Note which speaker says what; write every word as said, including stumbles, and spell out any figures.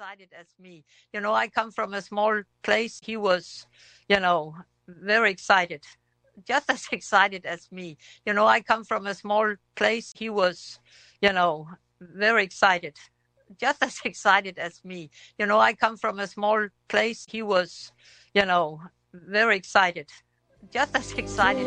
Speaker 1: excited as me. You know, I come from a small place. He was, you know, very excited, just as excited as me. You know, I come from a small place. He was, you know, very excited, just as excited as me. You know, I come from a small place. He was, you know, very excited, just as excited.